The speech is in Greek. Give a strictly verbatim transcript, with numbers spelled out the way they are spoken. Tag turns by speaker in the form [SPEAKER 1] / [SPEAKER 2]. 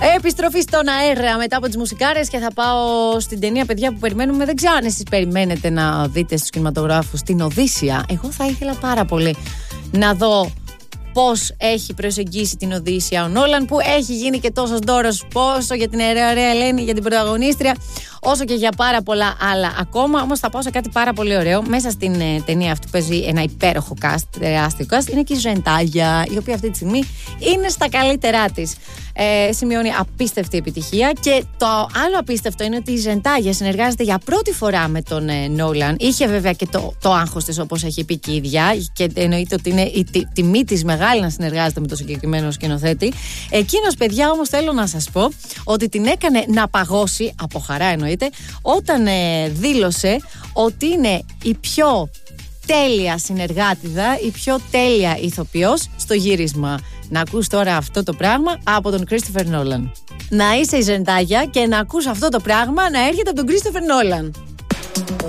[SPEAKER 1] Επιστροφή στον αέρα μετά από τις μουσικάρες και θα πάω στην ταινία, παιδιά, που περιμένουμε. Δεν ξέρω αν εσείς περιμένετε να δείτε στους κινηματογράφους την Οδύσσεια. Εγώ θα ήθελα πάρα πολύ να δω πώς έχει προσεγγίσει την Οδύσσεια ο Νόλαν, που έχει γίνει και τόσος ντόρος, πόσο για την ωραία, ωραία Ελένη, για την πρωταγωνίστρια, όσο και για πάρα πολλά άλλα ακόμα. Όμως θα πάω σε κάτι πάρα πολύ ωραίο. Μέσα στην ε, ταινία αυτή παίζει ένα υπέροχο cast, τεράστιο cast. Είναι και η Ζεντάγια, η οποία αυτή τη στιγμή είναι στα καλύτερά της. Ε, σημειώνει απίστευτη επιτυχία. Και το άλλο απίστευτο είναι ότι η Ζεντάγια συνεργάζεται για πρώτη φορά με τον ε, Νόλαν. Είχε βέβαια και το, το άγχος της, όπως έχει πει και η ίδια, και εννοείται ότι είναι η τι, τιμή της μεγάλη να συνεργάζεται με τον συγκεκριμένο σκηνοθέτη. Εκείνος, παιδιά, όμως θέλω να σας πω ότι την έκανε να παγώσει, από χαρά εννοείται, όταν ε, δήλωσε ότι είναι η πιο τέλεια συνεργάτιδα, η πιο τέλεια ηθοποιός στο γύρισμα. Να ακούς τώρα αυτό το πράγμα από τον Christopher Nolan. Να είσαι η Ζεντάγια και να ακούς αυτό το πράγμα να έρχεται από τον Christopher Nolan.